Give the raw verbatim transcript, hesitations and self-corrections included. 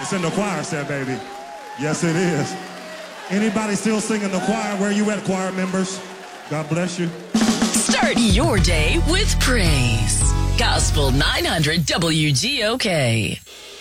It's in the choir set, baby. Yes, it is. Anybody still singing the choir? Where you at, choir members? God bless you. Start your day with praise. Gospel nine hundred W G O K.